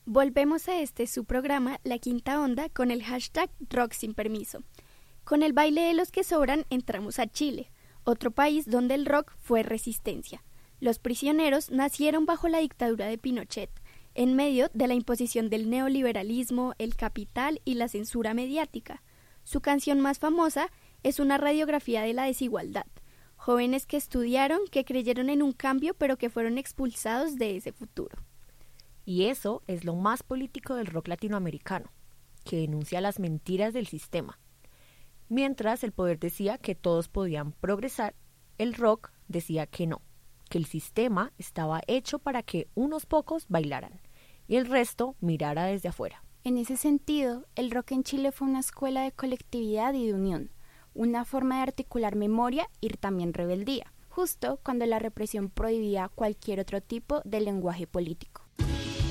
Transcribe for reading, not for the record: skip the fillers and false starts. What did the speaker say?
Volvemos a su programa La Quinta Onda con el hashtag Rock Sin Permiso. Con el baile de los que sobran entramos a Chile, otro país donde el rock fue resistencia. Los prisioneros nacieron bajo la dictadura de Pinochet, en medio de la imposición del neoliberalismo, el capital y la censura mediática. Su canción más famosa es una radiografía de la desigualdad. Jóvenes que estudiaron, que creyeron en un cambio, pero que fueron expulsados de ese futuro. Y eso es lo más político del rock latinoamericano, que denuncia las mentiras del sistema. Mientras el poder decía que todos podían progresar, el rock decía que no, que el sistema estaba hecho para que unos pocos bailaran y el resto mirara desde afuera. En ese sentido, el rock en Chile fue una escuela de colectividad y de unión, una forma de articular memoria y también rebeldía, justo cuando la represión prohibía cualquier otro tipo de lenguaje político.